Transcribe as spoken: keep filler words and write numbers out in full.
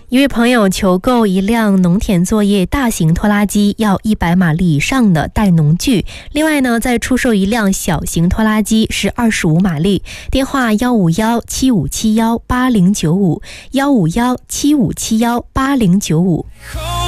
一位朋友求购一辆农田作业大型拖拉机，要一百马力以上的带农具。另外呢，再出售一辆小型拖拉机，是二十五马力。电话幺五幺七五七幺八零九五，幺五幺七五七幺八零九五。